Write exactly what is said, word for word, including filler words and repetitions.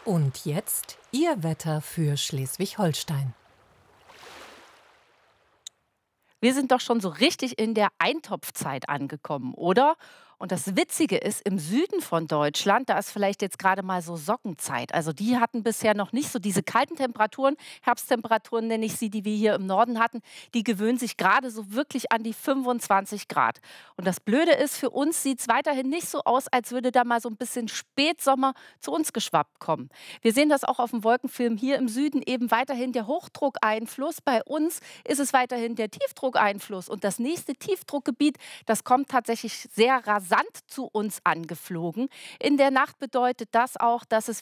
Und jetzt Ihr Wetter für Schleswig-Holstein. Wir sind doch schon so richtig in der Eintopfzeit angekommen, oder? Und das Witzige ist, im Süden von Deutschland, da ist vielleicht jetzt gerade mal so Sockenzeit. Also die hatten bisher noch nicht so diese kalten Temperaturen, Herbsttemperaturen nenne ich sie, die wir hier im Norden hatten. Die gewöhnen sich gerade so wirklich an die fünfundzwanzig Grad. Und das Blöde ist, für uns sieht es weiterhin nicht so aus, als würde da mal so ein bisschen Spätsommer zu uns geschwappt kommen. Wir sehen das auch auf dem Wolkenfilm hier im Süden eben weiterhin der Hochdruckeinfluss. Bei uns ist es weiterhin der Tiefdruckeinfluss. Und das nächste Tiefdruckgebiet, das kommt tatsächlich sehr rasant zu uns angeflogen. In der Nacht bedeutet das auch, dass es